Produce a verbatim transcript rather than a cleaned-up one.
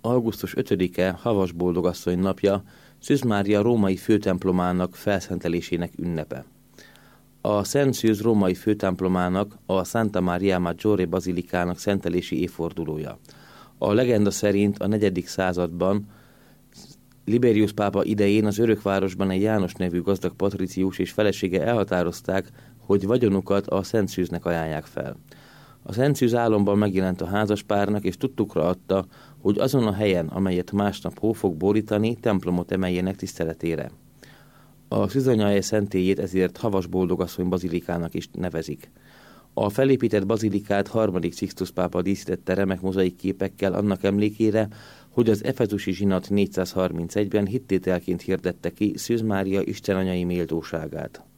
augusztus ötödike Havas Boldogasszony napja, Szűz Mária római főtemplomának felszentelésének ünnepe. A Szent Szűz római főtemplomának, a Santa Maria Maggiore bazilikának szentelési évfordulója. A legenda szerint a negyedik században Liberius pápa idején az örökvárosban egy János nevű gazdag patricius és felesége elhatározták, hogy vagyonukat a Szent Szűznek ajánlják fel. A Szent Szűz álomban megjelent a házaspárnak, és tudtukra adta, hogy azon a helyen, amelyet másnap hó fog borítani, templomot emeljenek tiszteletére. A szűzanyahely szentélyét ezért Havas Boldogasszony bazilikának is nevezik. A felépített bazilikát harmadik Sixtus pápa díszítette remek mozaik képekkel annak emlékére, hogy az efezusi zsinat négyszázharmincegyben hittételként hirdette ki Szűz Mária istenanyai méltóságát.